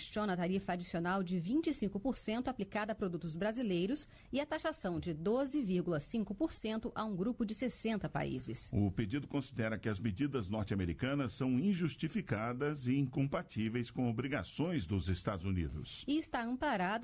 questiona a tarifa adicional de 25% aplicada a produtos brasileiros e a taxação de 12,5% a um grupo de 60 países. O pedido considera que as medidas norte-americanas são injustificadas e incompatíveis com obrigações dos Estados Unidos. E está amparado